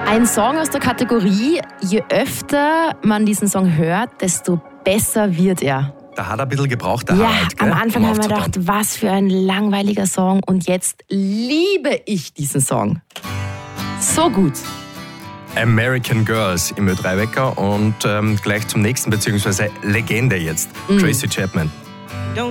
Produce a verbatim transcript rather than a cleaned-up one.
Ein Song aus der Kategorie, je öfter man diesen Song hört, desto besser wird er. Da hat er ein bisschen gebraucht, der Ja, Harald, gell, am Anfang um haben wir aufzutauen. gedacht, was für ein langweiliger Song. Und jetzt liebe ich diesen Song. So gut. American Girls im Ö drei Wecker und ähm, gleich zum nächsten, beziehungsweise Legende jetzt, Mhm. Tracy Chapman.